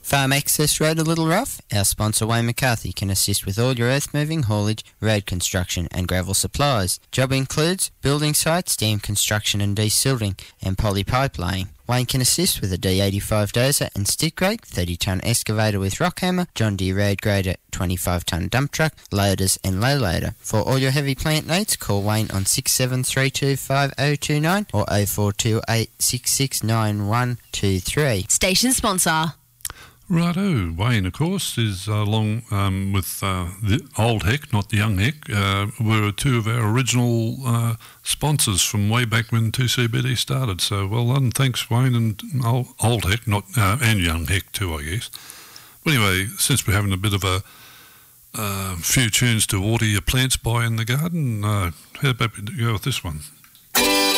Farm Access Road a little rough? Our sponsor Wayne McCarthy can assist with all your earth moving, haulage, road construction and gravel supplies. Job includes building sites, dam construction and desilting and poly pipe laying. Wayne can assist with a D85 dozer and stick rake, 30-tonne excavator with rock hammer, John Deere road grader, 25-tonne dump truck, loaders and low loader. For all your heavy plant needs, call Wayne on 67325029 or 0428669123. Station sponsor. Righto, Wayne, of course, is along with the old Heck, not the young Heck, were two of our original sponsors from way back when 2CBD started. So well done, thanks Wayne and old Heck, and young Heck too, I guess. But anyway, since we're having a bit of a few tunes to water your plants by in the garden, how about we go with this one?